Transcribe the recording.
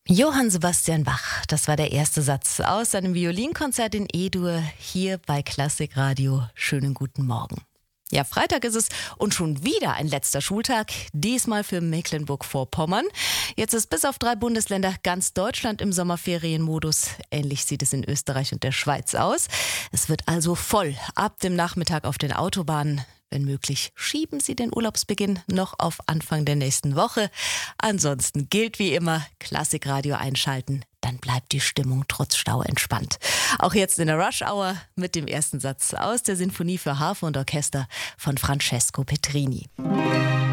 Johann Sebastian Bach, das war der erste Satz aus seinem Violinkonzert in E-Dur hier bei Klassikradio. Schönen guten Morgen. Ja, Freitag ist es und schon wieder ein letzter Schultag, diesmal für Mecklenburg-Vorpommern. Jetzt ist bis auf 3 Bundesländer ganz Deutschland im Sommerferienmodus. Ähnlich sieht es in Österreich und der Schweiz aus. Es wird also voll ab dem Nachmittag auf den Autobahnen. Wenn möglich, schieben Sie den Urlaubsbeginn noch auf Anfang der nächsten Woche. Ansonsten gilt wie immer, Klassikradio einschalten, dann bleibt die Stimmung trotz Stau entspannt. Auch jetzt in der Rush Hour mit dem ersten Satz aus der Sinfonie für Harfe und Orchester von Francesco Petrini.